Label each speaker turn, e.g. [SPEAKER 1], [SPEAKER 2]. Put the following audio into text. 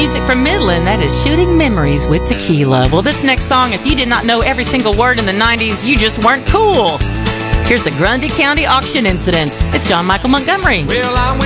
[SPEAKER 1] music from Midland. That is Shooting Memories with Tequila. Well, this next song, if you did not know every single word in the 90s, you just weren't cool. Here's the Grundy County Auction Incident. It's John Michael Montgomery.
[SPEAKER 2] Well,